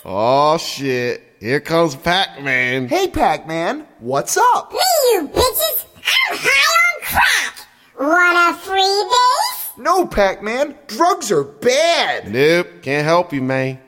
Oh, shit. Here comes Pac-Man. Hey, Pac-Man, what's up? Hey, you bitches! I'm high on crack! Want a free base? No, Pac-Man, drugs are bad. Nope, can't help you, man.